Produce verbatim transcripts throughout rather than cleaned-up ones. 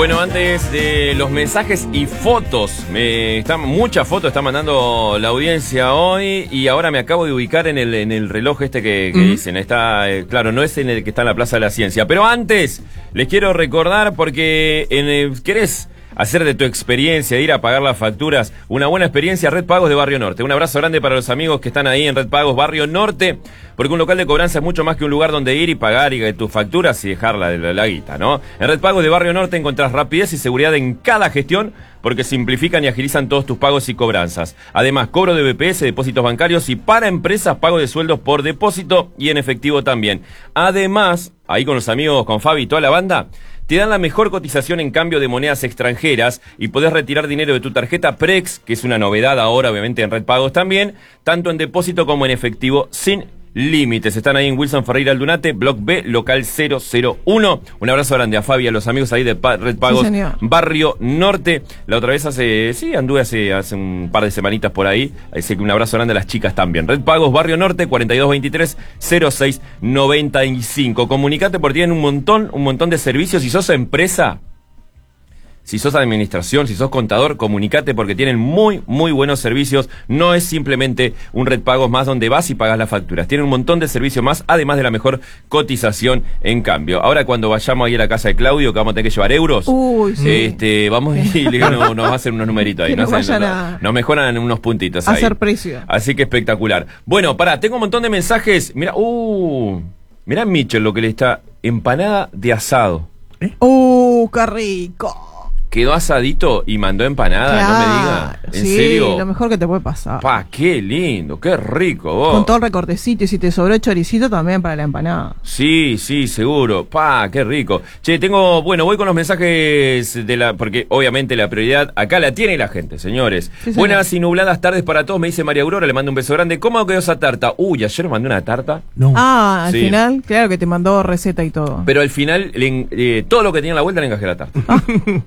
Bueno, antes de los mensajes y fotos, me están, muchas fotos está mandando la audiencia hoy y ahora me acabo de ubicar en el, en el reloj este que, que mm. dicen, está, eh, claro, no es en el que está en la Plaza de la Ciencia, pero antes les quiero recordar porque en el, ¿querés hacer de tu experiencia, de ir a pagar las facturas, una buena experiencia? Red Pagos de Barrio Norte. Un abrazo grande para los amigos que están ahí en Red Pagos Barrio Norte, porque un local de cobranza es mucho más que un lugar donde ir y pagar y tus facturas y dejarla de la, la guita, ¿no? En Red Pagos de Barrio Norte encontrás rapidez y seguridad en cada gestión, porque simplifican y agilizan todos tus pagos y cobranzas. Además, cobro de B P S, depósitos bancarios y para empresas, pago de sueldos por depósito y en efectivo también. Además, ahí con los amigos, con Fabi y toda la banda, te dan la mejor cotización en cambio de monedas extranjeras y podés retirar dinero de tu tarjeta Prex, que es una novedad ahora, obviamente, en Red Pagos también, tanto en depósito como en efectivo, sin límites. Están ahí en Wilson Ferreira Aldunate, Block B, local cero cero uno. Un abrazo grande a Fabi y a los amigos ahí de pa Red Pagos, sí, Barrio Norte. La otra vez hace, sí, anduve hace, hace un par de semanitas por ahí. Así que un abrazo grande a las chicas también. Red Pagos, Barrio Norte, cuarenta y dos veintitrés cero seis noventa y cinco. Comunicate porque tienen un montón, un montón de servicios. Si sos empresa, si sos administración, si sos contador, comunicate porque tienen muy, muy buenos servicios. No es simplemente un Red Pagos más donde vas y pagas las facturas. Tienen un montón de servicios más, además de la mejor cotización en cambio. Ahora cuando vayamos ahí a la casa de Claudio, que vamos a tener que llevar euros, Uy, sí. este, vamos y le, no, nos va a hacer unos numeritos ahí. No nos, no, no, nos mejoran unos puntitos ahí. Hacer precio. Así que espectacular. Bueno, pará, tengo un montón de mensajes. Mira, uh, mira Mitchell lo que le está, empanada de asado. ¿Eh? Uh, qué rico. Quedó asadito y mandó empanada, claro, no me diga. ¿En sí, serio? Lo mejor que te puede pasar. Pa, qué lindo, qué rico vos. Con todo el recortecito y si te sobró choricito también para la empanada. Sí, sí, seguro. Pa, qué rico. Che, tengo, bueno, voy con los mensajes de la, porque obviamente la prioridad acá la tiene la gente, señores. Sí, buenas y nubladas tardes para todos, me dice María Aurora, le mando un beso grande. ¿Cómo quedó esa tarta? Uy, ayer mandé una tarta. No. Ah, al sí. final, claro que te mandó receta y todo. Pero al final, le, eh, todo lo que tenía en la vuelta le encajé la tarta. Ah.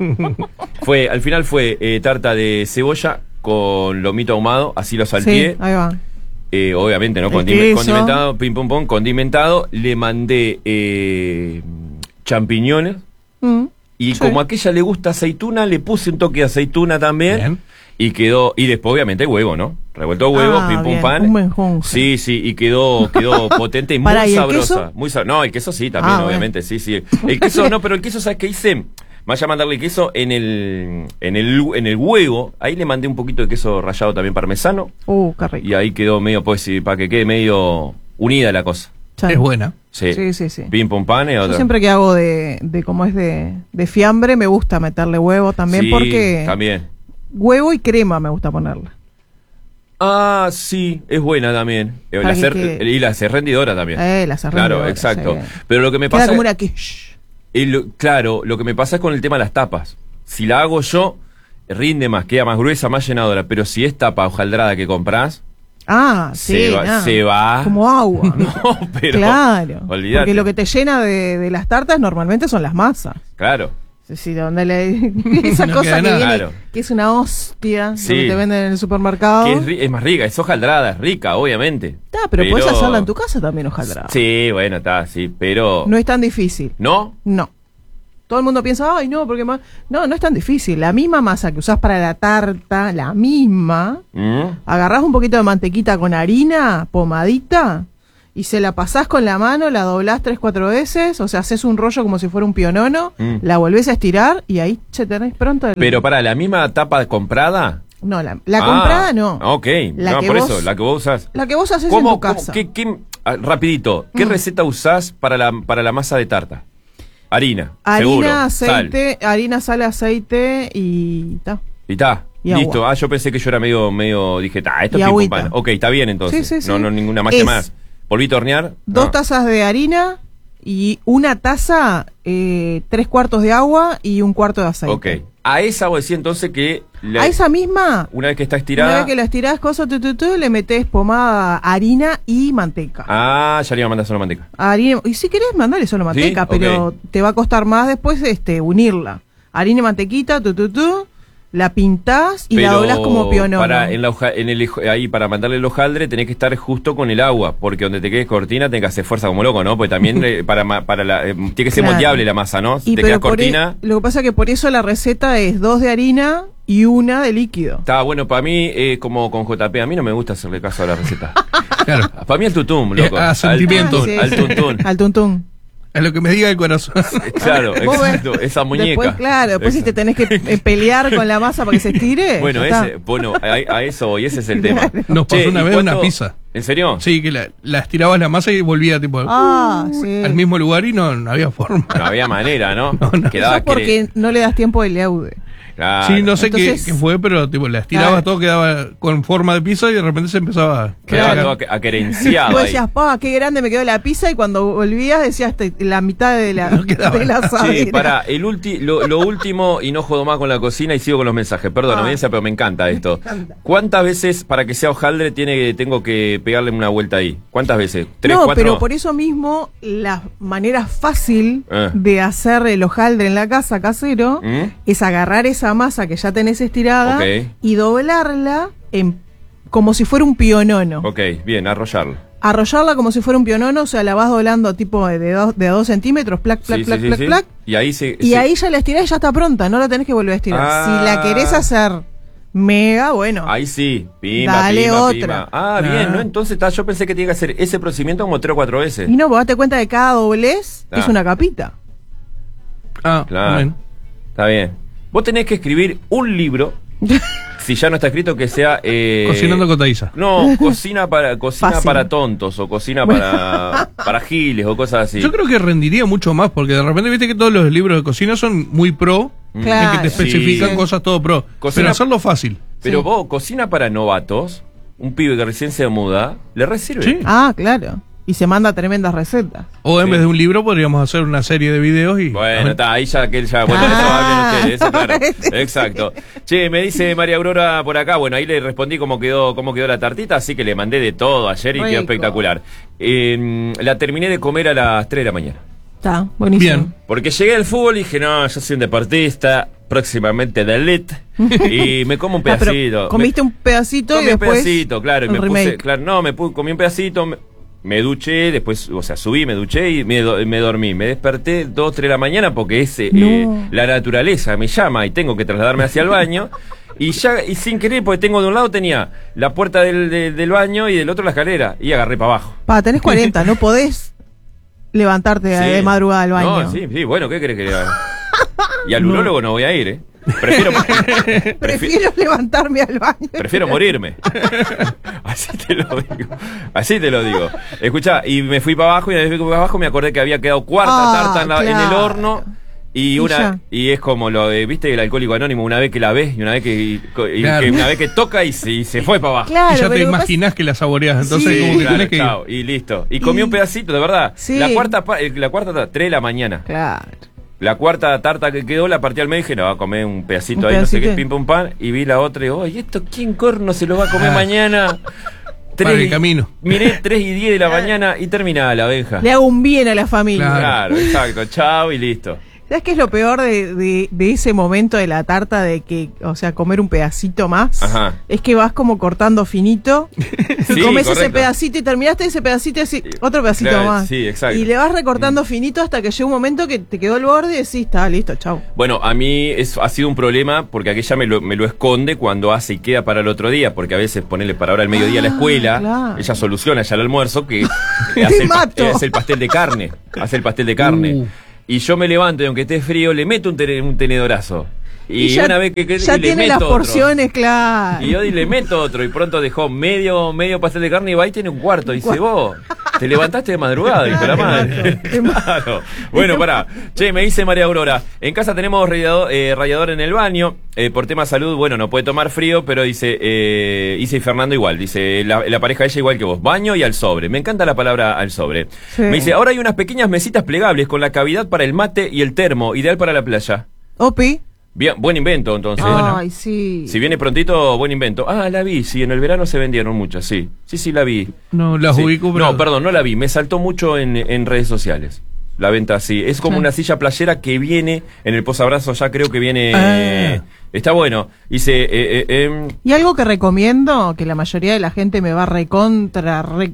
Fue, al final fue eh, tarta de cebolla con lomito ahumado, así lo salteé. Sí, ahí va. Eh, obviamente, ¿no? Condime, condimentado, pim pum pum, condimentado. Le mandé eh, champiñones. Mm, y sí. Como a aquella le gusta aceituna, le puse un toque de aceituna también. Bien. Y quedó, y después obviamente huevo, ¿no? Revuelto huevo, ah, pim pum bien. Pan. Un menjón. Sí, sí, y quedó, quedó potente y muy Para, ¿y sabrosa. Muy sab no, el queso sí también, ah, obviamente, bueno. sí, sí. El queso no, pero el queso, ¿sabes qué hice? Vaya a mandarle queso en el, en el en el huevo. Ahí le mandé un poquito de queso rallado también parmesano. Uh, qué rico. Y ahí quedó medio, pues, para que quede medio unida la cosa. Sí. Es buena. Sí, sí, sí. sí. Pim pum pan. Yo siempre que hago de, de como es de, de fiambre, me gusta meterle huevo también, sí, porque también. Huevo y crema me gusta ponerla. Ah, sí, es buena también. La hacer, que... Y la hace rendidora también. Eh, la hace rendidora. Claro, exacto. Sí. Pero lo que me pasa. Queda como una quiche. El, claro, lo que me pasa es con el tema de las tapas. Si la hago yo, rinde más, queda más gruesa, más llenadora. Pero si es tapa hojaldrada que comprás, ah, sí, se va, no. se va. Como agua. No, pero claro. Olvídate. Porque lo que te llena de, de las tartas normalmente son las masas. Claro. Sí, sí, donde le esa no cosa que viene, claro. que es una hostia, sí. que te venden en el supermercado. Que es, es más rica, es hojaldrada, es rica, obviamente. Está, pero, pero puedes hacerla en tu casa también hojaldrada. Sí, bueno, está, sí, pero no es tan difícil. ¿No? No. Todo el mundo piensa, ay, no, porque más. No, no es tan difícil. La misma masa que usás para la tarta, la misma, mm. agarrás un poquito de mantequita con harina, pomadita, y se la pasás con la mano, la doblás tres, cuatro veces, o sea, haces un rollo como si fuera un pionono, mm. la volvés a estirar y ahí che, tenés pronto. El... Pero para la misma tapa comprada. No, la, la ah, comprada no. Ok, la no, que por vos, eso, la que vos usás. La que vos haces en tu casa. ¿Qué, qué, ah, rapidito, ¿qué mm. receta usás para la, para la masa de tarta? Harina, harina, seguro, aceite, sal. harina, sal, aceite y ta. Y está. Listo. Agua. Ah, yo pensé que yo era medio, medio, dije, ah, esto es pim pum pan. Ok, está bien entonces. Sí, sí, sí. No, no, ninguna más que más. ¿Polvito a hornear? Dos no. tazas de harina y una taza, eh, tres cuartos de agua y un cuarto de aceite. Ok. A esa vos decís entonces que... Le, a esa misma... Una vez que está estirada... Una vez que la estirás, cosa, tu, tu, tu, le metés pomada, harina y manteca. Ah, ya le iba a mandar solo manteca. Harina, y si querés mandarle solo manteca, ¿sí? pero okay. te va a costar más después este unirla. Harina y mantequita, tu, tu, tu, la pintás y Pero la doblás como pionono. Para, en la hoja, en el, ahí, para mandarle el hojaldre tenés que estar justo con el agua, porque donde te quedes cortina tenés que hacer fuerza como loco, ¿no? Porque también eh, para, para la, eh, tiene que ser Claro. moldeable la masa, ¿no? Si Y te pero quedas por cortina... e- lo que pasa es que por eso la receta es dos de harina y una de líquido. Está bueno, para mí, eh, como con J P, a mí no me gusta hacerle caso a la receta. Claro. Para mí el tutum, loco. Eh, a sentimiento. Al, al tuntún. Al tuntún. Es lo que me diga el corazón. Claro, Vos ves, exacto, esa muñeca. Después, claro, después si te tenés que eh, pelear con la masa para que se estire. Bueno, ya ese, bueno a, a eso voy, ese es el tema. Nos pasó Che, una ¿y vez cuánto- una pizza. ¿En serio? Sí, que la, la estirabas la masa y volvía tipo Ah, uh, sí. al mismo lugar y no, no había forma. No había manera, ¿no? No, no. Quedaba Eso porque cre- no le das tiempo de leude. Claro. Sí, no sé Entonces- qué, qué fue, pero tipo la estirabas Claro. todo, quedaba con forma de pizza y de repente se empezaba a Quedaba pegar. todo aqu- aquerenciado Vos ahí. decías, pa, qué grande me quedó la pizza, y cuando volvías decías te- la mitad de la, No quedaba de la nada. asadera. Sí, para el ulti, lo, lo último, y no jodo más con la cocina y sigo con los mensajes. Perdón, Ah. audiencia, pero me encanta esto. encanta. ¿Cuántas veces para que sea hojaldre tiene, tengo que pegarle una vuelta ahí? ¿Cuántas veces? ¿Tres, No, cuatro? pero por eso mismo la manera fácil Eh. de hacer el hojaldre en la casa casero ¿Mm? es agarrar esa masa que ya tenés estirada Ok. y doblarla en, como si fuera un pionono. Ok, bien, arrollarlo. Arrollarla como si fuera un pionono, o sea, la vas doblando tipo de dos, de dos centímetros, plac, plac, Sí, plac, sí, sí, plac, sí. plac. Y ahí se... Y se- ahí ya la estirás y ya está pronta, no la tenés que volver a estirar. Ah. Si la querés hacer mega, bueno. Ahí sí, pimba, Dale pimba, otra. pimba. Ah, Ah. bien, ¿no? Entonces está, yo pensé que tenía que hacer ese procedimiento como tres o cuatro veces. Y no, vos date cuenta que cada doblez Ah. es una capita. Ah, Claro. bien. Está bien. Vos tenés que escribir un libro, si ya no está escrito, que sea... eh, Cocinando con Thaisa. No, cocina para cocina Fácil. para tontos o cocina para, para giles o cosas así. Yo creo que rendiría mucho más, porque de repente viste que todos los libros de cocina son muy pro, Claro. en que te especifican Sí. cosas todo pro. Cocina- Pero hacerlo fácil. Pero Sí. vos, cocina para novatos, un pibe que recién se muda, le resirve. Sí. Ah, claro. Y se manda tremendas recetas. O en Sí. vez de un libro podríamos hacer una serie de videos y... Bueno, está, ahí ya que él ya, bueno, eso Ah. hablen ustedes, eso claro. Exacto. Che, me dice María Aurora por acá, bueno, ahí le respondí cómo quedó, cómo quedó la tartita, así que le mandé de todo ayer y Rico. quedó espectacular. Eh, la terminé de comer a las tres de la mañana. Está, buenísimo. Bien. Porque llegué al fútbol y dije, no, yo soy un deportista, próximamente de elite, y me como un Ah, pero pedacito. comiste Me- un pedacito comí y después. un pedacito, claro, y un me remake. puse, claro, no, me pu- comí un pedacito, me, me duché, después, o sea, subí, me duché y me, do- me dormí. Me desperté dos, tres de la mañana porque es eh, No. eh, la naturaleza me llama y tengo que trasladarme hacia el baño. Y ya, y sin querer, porque tengo de un lado tenía la puerta del, del, del baño y del otro la escalera, y agarré para abajo. Pa, tenés cuarenta, no podés levantarte Sí. de madrugada al baño. No, sí, sí, bueno, ¿qué crees que le haga? Y al urólogo no voy a ir, ¿eh? Prefiero, prefi- Prefiero levantarme al baño. prefiero morirme. Así te lo digo. Así te lo digo. Escuchá, y me fui para abajo y desde que fui para abajo me acordé que había quedado cuarta Ah, tarta en, la- en el claro. horno. Y Y una ya. y es como lo de, ¿viste? El alcohólico anónimo, una vez que la ves y una vez que, y- y Claro. que una vez que toca y se, y se fue para abajo. Claro, y ya pero te lo que imaginás que la saboreás, entonces Sí, como que claro, tenés que ir. chao, y listo. Y comí Y- un pedacito, de verdad. Sí. La cuarta pa- eh, la cuarta ta- tres de la mañana. pasa- Claro. La cuarta tarta que quedó la partí al medio y dije, no, va a comer un pedacito Un ahí, no sé qué, pedacito. pim pum pan. Y vi la otra y digo, oye, ¿esto quién corno se lo va a comer Ah. mañana? Para el y- camino. Miré tres y diez de la mañana y terminaba la abeja. Le hago un bien a la familia. Claro. Claro, exacto. Chao y listo. ¿Sabes qué es lo peor de, de, de ese momento de la tarta de que, o sea, comer un pedacito más? Ajá. Es que vas como cortando finito, Sí, comes ese correcto. pedacito y terminaste ese pedacito y así, otro pedacito Claro, más. sí, exacto. Y le vas recortando finito hasta que llega un momento que te quedó el borde y decís, está listo, chau. Bueno, a mí es, ha sido un problema porque aquella me lo, me lo esconde cuando hace y queda para el otro día, porque a veces ponerle para ahora al mediodía a la Ah, escuela, claro. ella soluciona ya el almuerzo que Te hace el, pa- mato. eh, hace el pastel de carne, hace el pastel de carne. Uh. Y yo me levanto y aunque esté frío le meto un, tene- un tenedorazo. Y, ya, una vez que, que ya y le tiene meto las otro. porciones, claro. Y hoy le meto otro y pronto dejó medio medio pastel de carne y va y tiene un cuarto. Y dice, vos, te levantaste de madrugada, dijo la madre. Claro. Bueno, pará. Che, me dice María Aurora, en casa tenemos radiador, eh, radiador en el baño. Eh, por tema salud, bueno, no puede tomar frío, pero dice, eh, dice Fernando igual, dice, la, la pareja ella igual que vos, baño y al sobre. Me encanta la palabra al sobre. Sí. Me dice, ahora hay unas pequeñas mesitas plegables con la cavidad para el mate y el termo, ideal para la playa. Opi. Bien, buen invento entonces. Ay, sí. Si viene prontito, buen invento. Ah, la vi, sí, en el verano se vendieron muchas, sí. Sí, sí, la vi. No las Sí. ubico, pero... No, perdón, no la vi. Me saltó mucho en, en redes sociales. La venta así. Es como Sí. una silla playera que viene en el posabrazo, ya creo que viene Ah. Está bueno. Dice... Eh, eh, eh, y algo que recomiendo, que la mayoría de la gente me va recontra, re,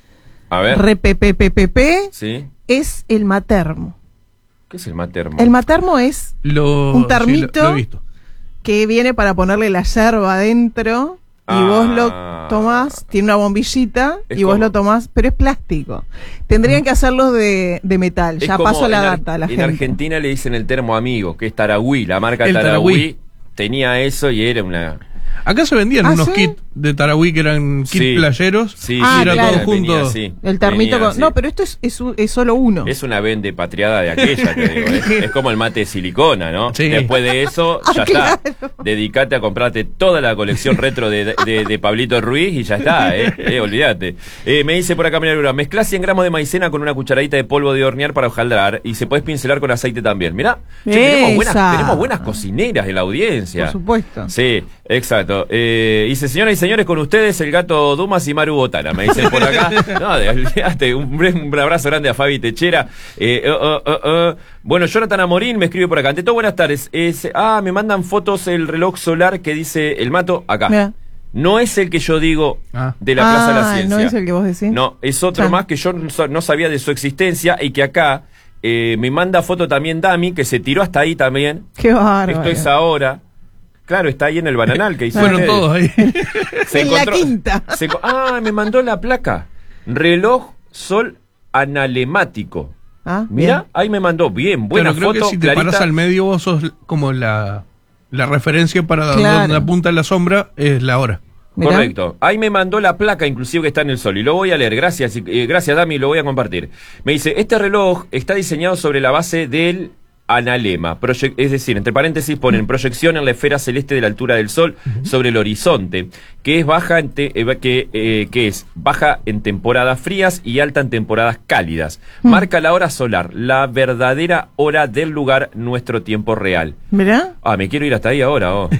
a ver. re pepepepepe, Sí. es el matermo. ¿Qué es el matermo? El matermo es Lo, un termito sí, lo, lo he visto. que viene para ponerle la yerba adentro y Ah. vos lo tomás, tiene una bombillita Es y vos como- lo tomás, pero es plástico. Tendrían que hacerlo de, de metal, Es ya como paso la en Ar- data a la en gente. Argentina le dicen el termo amigo, que es Taragüí. La marca El Taragüí, Taragüí. tenía eso y era una... Acá se vendían ¿Ah, unos sí? kits de Taragüí que eran kits Sí. playeros. Sí, Ah, sí, era claro. todo venía junto. así, El termito venía con... así. No, pero esto es, es, un- es solo uno. Es una vende patriada de aquella, te digo. Es, es como el mate de silicona, ¿no? Sí. Después de eso, Ah, ya claro. está. Dedicate a comprarte toda la colección retro de, de, de Pablito Ruiz y ya está, ¿eh? eh olvídate. Eh, me dice por acá, mira, mezclá cien gramos de maicena con una cucharadita de polvo de hornear para hojaldrar y se puedes pincelar con aceite también. Mirá, che, tenemos, buenas, Esa. tenemos buenas cocineras en la audiencia. Por supuesto. Sí, exacto. Eh, dice, señoras y señores, con ustedes el gato Dumas y Maru Botana, me dicen por acá. No, de- olvídate, un, un abrazo grande a Fabi Techera. Eh, oh, oh, oh, oh. Bueno, Jonathan Amorín me escribe por acá. Ante todo, buenas tardes. Es, ah, me mandan fotos el reloj solar que dice el mato acá. Mirá. No es el que yo digo Ah. de la Plaza de la Ah, Ciencia. no es el que vos decís. No, es otro Chan. más que yo no sa- no sabía de su existencia y que acá eh, me manda foto también Dami, que se tiró hasta ahí también. Qué bárbaro. Esto es ahora. Claro, está ahí en el bananal que hizo. Fueron ustedes. todos ahí. Se En la quinta. se enco- ah, me mandó la placa. Reloj sol analemático. Ah, Mira, bien. ahí me mandó. Bien, buena Pero creo foto. que si te clarita. paras al medio vos sos como la, la referencia para Claro. donde apunta la sombra es la hora. Mirá. Correcto. Ahí me mandó la placa, inclusive que está en el sol. Y lo voy a leer. Gracias, y- eh, gracias, Dami, lo voy a compartir. Me dice, este reloj está diseñado sobre la base del analema. Proye- es decir, entre paréntesis ponen proyección en la esfera celeste de la altura del sol sobre el horizonte, que es baja en te- eh, que, eh, que es baja en temporadas frías y alta en temporadas cálidas. Marca la hora solar, la verdadera hora del lugar, nuestro tiempo real. Mirá. Ah, me quiero ir hasta ahí ahora, oh.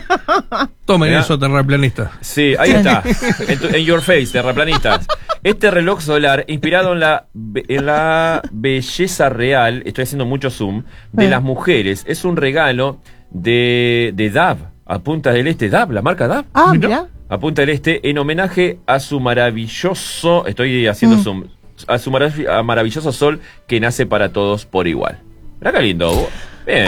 Tomen Mirá. eso, terraplanistas. Sí, ahí está. En, tu- en your face, terraplanistas. Este reloj solar, inspirado en la, be- en la belleza real, estoy haciendo mucho zoom, de Eh. las mujeres, es un regalo de, de D A V, a Punta del Este. D A V, la marca D A V. Ah, Mirá. mirá. A Punta del Este, en homenaje a su maravilloso, estoy haciendo Mm. zoom, a su marav- a maravilloso sol que nace para todos por igual. Mirá qué lindo. Bien.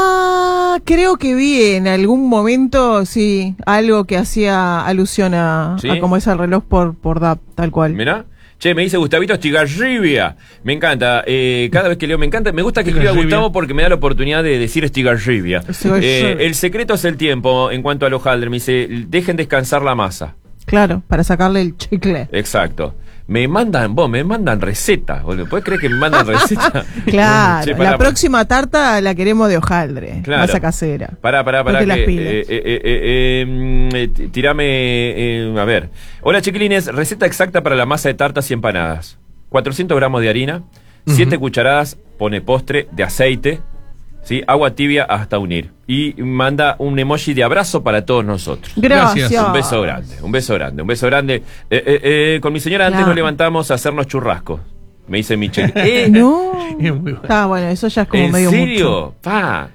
Ah, creo que vi en algún momento, sí, algo que hacía alusión a, ¿Sí? a cómo es el reloj por, por D A P, tal cual. Mirá. Che, me dice Gustavito Estigarribia. Me encanta. Eh, cada vez que leo me encanta. Me gusta que escriba Estigarribia. Gustavo porque me da la oportunidad de decir Estigarribia. Estigarribia. Eh, el secreto es el tiempo en cuanto al hojaldre. Me dice, dejen descansar la masa. Claro, para sacarle el chicle. Exacto. Me mandan, vos, me mandan recetas. boludo. ¿Puedes creer que me mandan recetas? Claro, Che, la pará, próxima tarta la queremos de hojaldre, Claro. masa casera. Pará, pará, pará. Ponte las que, pilas. eh, eh, eh, eh, mm, eh, t- tirame. eh, a ver. Hola, chiquilines. Receta exacta para la masa de tartas y empanadas: cuatrocientos gramos de harina, siete cucharadas, pone postre, de aceite, ¿sí? Agua tibia hasta unir. Y manda un emoji de abrazo para todos nosotros. Gracias. Gracias. Un beso grande, un beso grande, un beso grande. Eh, eh, eh, con mi señora antes Claro. nos levantamos a hacernos churrascos. Me dice Michelle. ¿Eh? No. Es muy bueno. Ah, bueno, eso ya es como ¿En medio serio? mucho. Pa.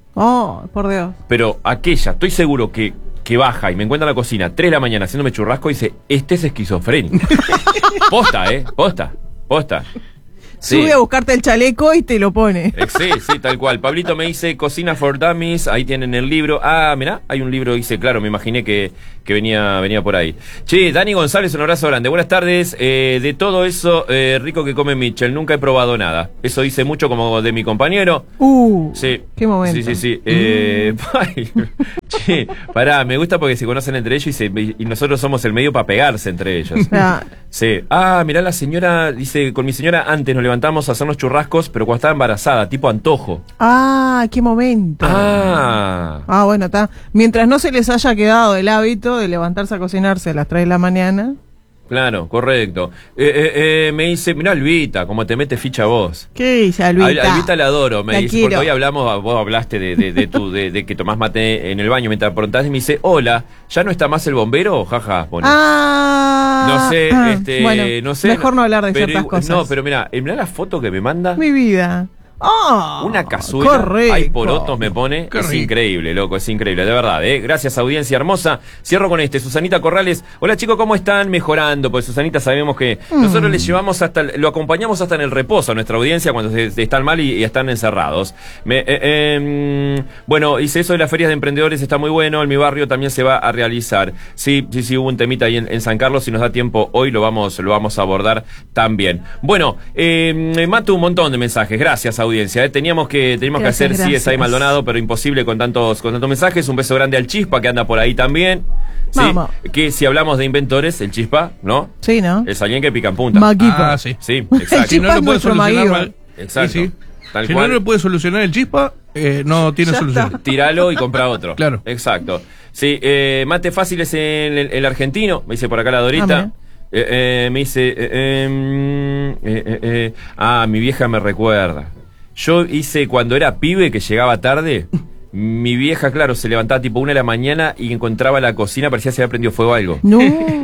Oh, por Dios. Pero aquella, estoy seguro que, que baja y me encuentra en la cocina tres de la mañana haciéndome churrasco y dice, este es esquizofrénico. Posta, ¿eh? Posta, posta. Sí. Sube a buscarte el chaleco y te lo pone. Eh, Sí, sí, tal cual. Pablito me dice Cocina for Dummies, ahí tienen el libro. Ah, mirá, hay un libro, dice, claro, me imaginé que, que venía, venía por ahí. Che, Dani González, un abrazo grande. Buenas tardes. Eh, de todo eso eh, rico que come Mitchell, nunca he probado nada. Eso dice mucho como de mi compañero. Uh, Sí. qué momento. Sí, sí, sí. Eh, ay, che, pará, me gusta porque se conocen entre ellos y, se- y nosotros somos el medio para pegarse entre ellos. Ah, Sí. Ah, mirá, la señora, dice, con mi señora antes nos levantamos a hacernos churrascos, pero cuando estaba embarazada, tipo antojo. ah, qué momento. Ah. Ah, bueno, está. Mientras no se les haya quedado el hábito de levantarse a cocinarse a las tres de la mañana. Claro, correcto. Eh, eh, eh, me dice, mirá, Albita, como te mete ficha vos. ¿Qué dice Albita? Al- Albita la adoro, me La dice, quiero. porque hoy hablamos, vos hablaste de, de, de, tu, de, de que tomás mate en el baño mientras preguntás y me dice, hola, ¿ya no está más el bombero? Jaja, pone. Ah, No sé, ah, este, bueno, no sé. mejor no hablar de pero ciertas igu- cosas. No, pero mira, mirá la foto que me manda. Mi vida. Oh, Una cazuela, correcto. hay porotos me pone, Qué es rico. increíble, loco, es increíble, de verdad, ¿eh? Gracias, audiencia hermosa. Cierro con este, Susanita Corrales. Hola, chicos, ¿cómo están? Mejorando, pues Susanita sabemos que Mm. nosotros les llevamos hasta, el- lo acompañamos hasta en el reposo a nuestra audiencia cuando se, se están mal y, y están encerrados. Me, eh, eh, bueno, dice eso de las ferias de emprendedores, está muy bueno, en mi barrio también se va a realizar. Sí, sí, sí, hubo un temita ahí en, en San Carlos, si nos da tiempo hoy lo vamos, lo vamos a abordar también. Bueno, eh, Matu, un montón de mensajes, gracias, audiencia, ¿eh? Teníamos que, teníamos Gracias, que hacer sí, gracias. es ahí Maldonado, pero imposible con tantos, con tantos mensajes. Un beso grande al Chispa que anda por ahí también. Sí, Vamos. que si hablamos de inventores, el Chispa, ¿no? Sí, ¿no? El Sañén que pica en punta. Maguipa. Ah, sí. Sí, El exacto. Si no Chispa lo es puede nuestro solucionar, Maguiba. mal. Exacto. Sí, sí. Tal Si cual. no lo puede solucionar el Chispa, eh, no tiene Ya solución. está. Tíralo y compra otro. Claro. Exacto. Sí, eh, mate fácil es el, el, el argentino, me dice por acá la Ah, Dorita. mira. Eh, eh, me dice, eh, eh, eh, eh, eh, ah, mi vieja me recuerda. Yo hice cuando era pibe que llegaba tarde. Mi vieja, claro, se levantaba tipo una de la mañana y encontraba la cocina, parecía que se había prendido fuego algo. No.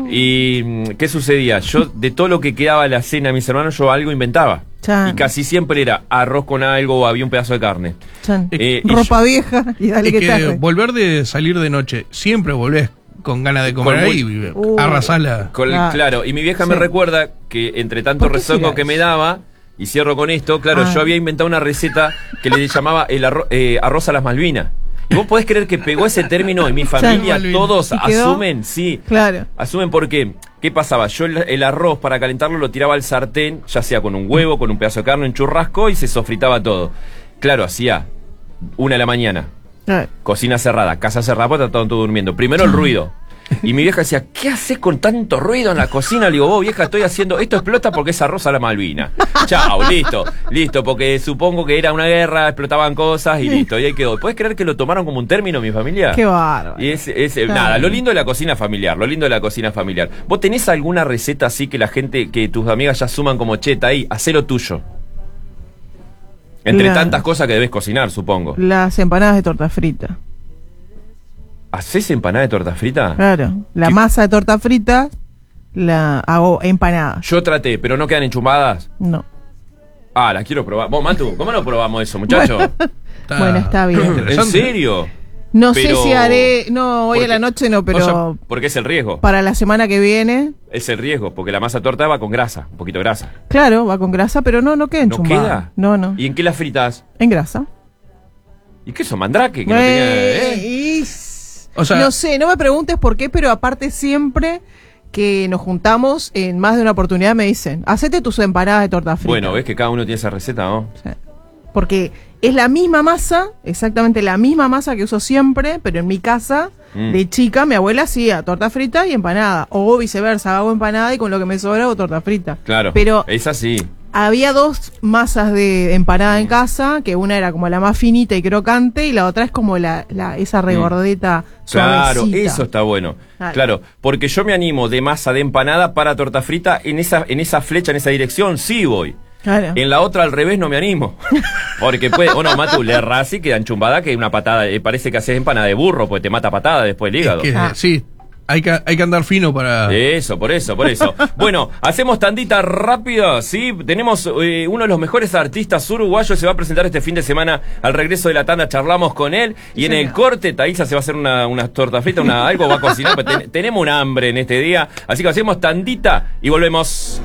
Y mm, ¿qué sucedía? Yo, de todo lo que quedaba a la cena de mis hermanos, yo algo inventaba. Chan. Y casi siempre era arroz con algo o había un pedazo de carne. Chan. Eh, y Ropa vieja y dale Es que, que tarde. volver de salir de noche, siempre volvés con ganas de comer Con ahí muy- y Uh. arrasás la... Con el- Ah, claro, y mi vieja sí. me recuerda que entre tanto ¿Por qué rezongo será que me eso? daba, y cierro con esto, claro, Ah. yo había inventado una receta que le llamaba el arro- eh, arroz a las Malvinas. Y vos podés creer que pegó ese término en mi familia, Malvinas. todos ¿Y quedó? asumen, sí. Claro. Asumen porque, ¿qué pasaba? Yo el, el arroz para calentarlo lo tiraba al sartén, ya sea con un huevo, con un pedazo de carne, un churrasco y se sofritaba todo. Claro, hacía una de la mañana, Claro. cocina cerrada, casa cerrada, porque estaban todos durmiendo. Primero el ruido. Y mi vieja decía, ¿qué haces con tanto ruido en la cocina? Le digo, vos vieja, estoy haciendo, esto explota porque es arroz a la Malvina. Chao, listo, listo, porque supongo que era una guerra, explotaban cosas y listo, y ahí quedó. ¿Puedes creer que lo tomaron como un término mi familia? Qué bárbaro. Y es, es, eh, Claro. nada, lo lindo de la cocina familiar, lo lindo de la cocina familiar. ¿Vos tenés alguna receta así que la gente, que tus amigas ya suman como cheta ahí? Hacé lo tuyo. Entre La- tantas cosas que debes cocinar, supongo. Las empanadas de torta frita. ¿Hacés empanada de torta frita? Claro. La ¿Qué? masa de torta frita la hago empanada. Yo traté, pero no quedan enchumbadas. No. Ah, las quiero probar. Vos, Matu, ¿cómo no probamos eso, muchacho? Está Bueno, está bien. ¿En interesante. serio? No Pero- sé si haré. No, hoy Porque- a la noche no, pero o sea, Porque es el riesgo. para la semana que viene. Es el riesgo, porque la masa torta va con grasa, un poquito de grasa. Claro, va con grasa, pero no, no queda ¿No enchumbada. queda? No, no. ¿Y en qué las fritas? En grasa. ¿Y qué eso, mandrake? Que no tenía, ¿eh? Eh, y- O sea- no sé, no me preguntes por qué, pero aparte siempre que nos juntamos en más de una oportunidad me dicen, hacete tus empanadas de torta frita. Bueno, ves que cada uno tiene esa receta, ¿no? Sí. Porque es la misma masa, exactamente la misma masa que uso siempre, pero en mi casa, Mm. de chica, mi abuela hacía torta frita y empanada. O viceversa, hago empanada y con lo que me sobra hago torta frita. Claro. Pero Es así. había dos masas de empanada en casa, que una era como la más finita y crocante, y la otra es como la, la esa regordeta Claro, suavecita. eso está bueno. Claro. Claro, porque yo me animo de masa de empanada para torta frita en esa, en esa flecha, en esa dirección, sí voy. Claro. En la otra al revés no me animo. Porque puede, o no, Matu, le errás y queda enchumbada que una patada, eh, parece que haces empanada de burro, pues te mata patada después el hígado. Es que, Ah. sí, hay que, hay que andar fino para... Eso, por eso, por eso. Bueno, hacemos tandita rápida, ¿sí? Tenemos eh, uno de los mejores artistas uruguayos, se va a presentar este fin de semana al regreso de la tanda, charlamos con él. Y en el corte, Thaisa se va a hacer una, una torta frita, una, algo va a cocinar, pues ten- tenemos un hambre en este día. Así que hacemos tandita y volvemos.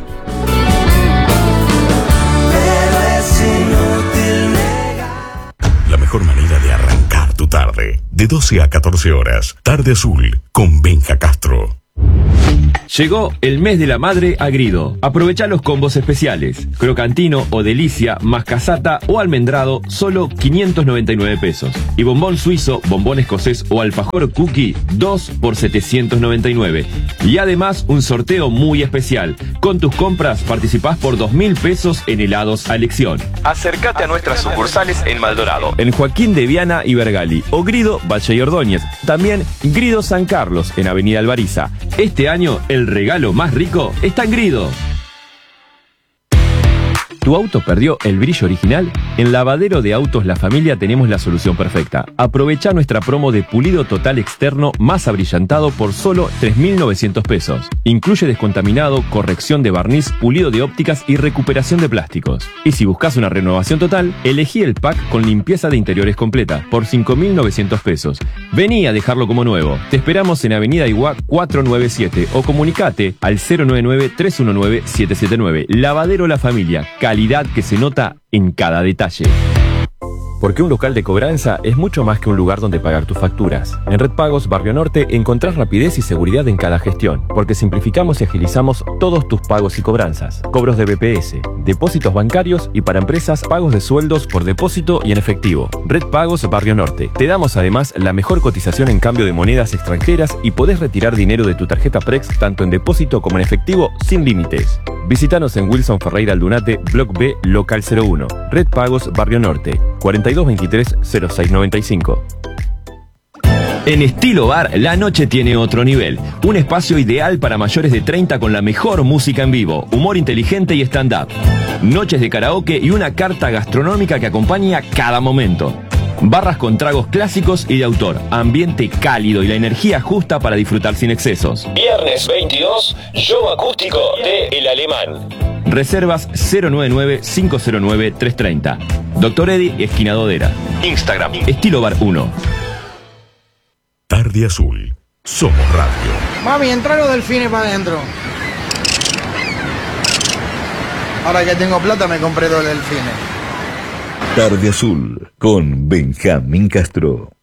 La mejor manera de arrancar tu tarde. De doce a catorce horas. Tarde Azul con Benja Castro. Llegó el mes de la madre a Grido. Aprovecha los combos especiales. Crocantino o delicia, más casata o almendrado, solo quinientos noventa y nueve pesos. Y bombón suizo, bombón escocés o alfajor cookie, dos por setecientos noventa y nueve. Y además un sorteo muy especial. Con tus compras participás por dos mil pesos en helados a elección. Acércate a nuestras sucursales en Maldonado, en Joaquín de Viana y Bergali, o Grido, Valle y Ordóñez. También Grido San Carlos, en Avenida Alvariza. Este año, el regalo más rico está en Grido. ¿Tu auto perdió el brillo original? En Lavadero de Autos La Familia tenemos la solución perfecta. Aprovecha nuestra promo de pulido total externo más abrillantado por solo tres mil novecientos pesos. Incluye descontaminado, corrección de barniz, pulido de ópticas y recuperación de plásticos. Y si buscas una renovación total, elegí el pack con limpieza de interiores completa por cinco mil novecientos pesos. Vení a dejarlo como nuevo. Te esperamos en Avenida Iguá cuatrocientos noventa y siete o comunicate al cero nueve nueve, tres uno nueve, siete siete nueve. Lavadero La Familia. Calidad que se nota en cada detalle. Porque un local de cobranza es mucho más que un lugar donde pagar tus facturas. En Red Pagos Barrio Norte encontrás rapidez y seguridad en cada gestión, porque simplificamos y agilizamos todos tus pagos y cobranzas. Cobros de B P S, depósitos bancarios y para empresas pagos de sueldos por depósito y en efectivo. Red Pagos Barrio Norte. Te damos además la mejor cotización en cambio de monedas extranjeras y podés retirar dinero de tu tarjeta Prex tanto en depósito como en efectivo sin límites. Visítanos en Wilson Ferreira Aldunate, Block B, Local cero uno. Red Pagos Barrio Norte, cuarenta y dos veintitrés, cero seis noventa y cinco. En Estilo Bar, la noche tiene otro nivel. Un espacio ideal para mayores de treinta con la mejor música en vivo, humor inteligente y stand-up. Noches de karaoke y una carta gastronómica que acompaña cada momento. Barras con tragos clásicos y de autor, ambiente cálido y la energía justa para disfrutar sin excesos. Viernes veintidós, show acústico de El Alemán. Reservas cero nueve nueve, cinco cero nueve, tres tres cero. Doctor Eddy, esquina Dodera. Instagram, Estilo Bar uno. Tarde Azul. Somos radio. Mami, entra los delfines para adentro. Ahora que tengo plata me compré dos delfines. Tarde Azul con Benjamín Castro.